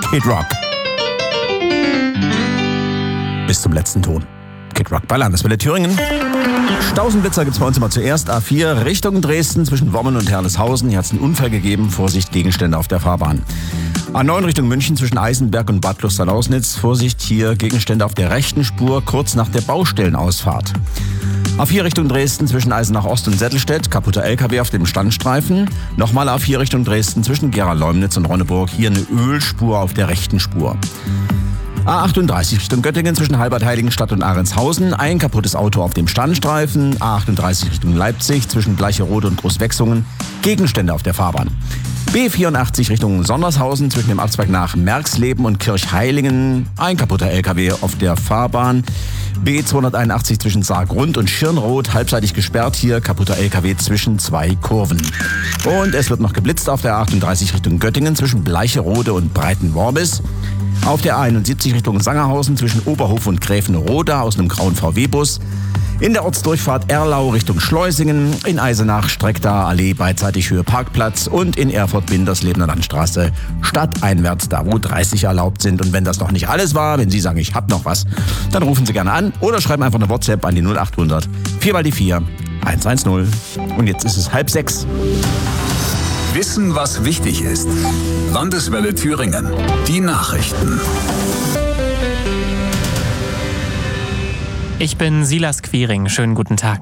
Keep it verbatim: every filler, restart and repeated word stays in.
Kid Rock. Bis zum letzten Ton. Kid Rock bei Landeswelle Thüringen. Stausenblitzer gibt's bei uns immer zuerst. A vier Richtung Dresden zwischen Wommen und Herleshausen. Hier hat's einen Unfall gegeben. Vorsicht, Gegenstände auf der Fahrbahn. A neun Richtung München zwischen Eisenberg und Bad Klosterneußnitz. Vorsicht, hier Gegenstände auf der rechten Spur kurz nach der Baustellenausfahrt. A vier Richtung Dresden zwischen Eisenach Ost und Settelstedt. Kaputter L K W auf dem Standstreifen. Nochmal A vier Richtung Dresden zwischen Gera-Leumnitz und Ronneburg. Hier eine Ölspur auf der rechten Spur. A achtunddreißig Richtung Göttingen zwischen Halbert-Heiligenstadt und Ahrentshausen. Ein kaputtes Auto auf dem Standstreifen. A achtunddreißig Richtung Leipzig zwischen Bleicherode und Großwechsungen. Gegenstände auf der Fahrbahn. B vierundachtzig Richtung Sondershausen zwischen dem Abzweig nach Merxleben und Kirchheilingen. Ein kaputter L K W auf der Fahrbahn. B zweihunderteinundachtzig zwischen Saargrund und Schirnroth, halbseitig gesperrt hier, kaputter L K W zwischen zwei Kurven. Und es wird noch geblitzt auf der A achtunddreißig Richtung Göttingen zwischen Bleicherode und Breitenworbis. Auf der A einundsiebzig Richtung Sangerhausen zwischen Oberhof und Gräfenrode aus einem grauen V W-Bus. In der Ortsdurchfahrt Erlau Richtung Schleusingen, in Eisenach Streckter Allee beidseitig Höhe Parkplatz und in Erfurt Binderslebener Landstraße stadteinwärts, da wo dreißig erlaubt sind. Und wenn das noch nicht alles war, wenn Sie sagen, ich hab noch was, dann rufen Sie gerne an oder schreiben einfach eine WhatsApp an die null achthundert vier mal die vier eins eins null. Und jetzt ist es halb sechs. Wissen, was wichtig ist. Landeswelle Thüringen. Die Nachrichten. Ich bin Silas Quiring. Schönen guten Tag.